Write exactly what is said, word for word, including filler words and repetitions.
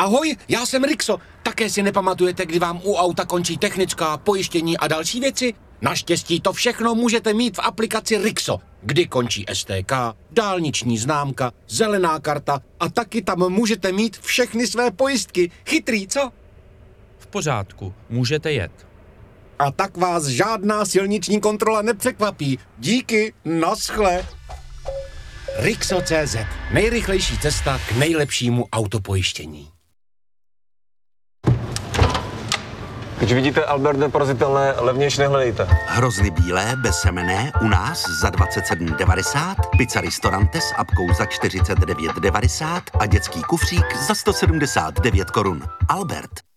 Ahoj, já jsem Rixo. Také si nepamatujete, kdy vám u auta končí technická, pojištění a další věci? Naštěstí to všechno můžete mít v aplikaci Rixo, kdy končí S T K, dálniční známka, zelená karta a taky tam můžete mít všechny své pojistky. Chytrý, co? V pořádku, můžete jet. A tak vás žádná silniční kontrola nepřekvapí. Díky, naschle. Rixo tečka cé zet. Nejrychlejší cesta k nejlepšímu autopojištění. Když vidíte Albert neporazitelné, levnější nehledejte. Hrozny bílé, bezsemenné, u nás za dvacet sedm devadesát, pizza Ristorante s apkou za čtyřicet devět devadesát a dětský kufřík za sto sedmdesát devět korun. Albert.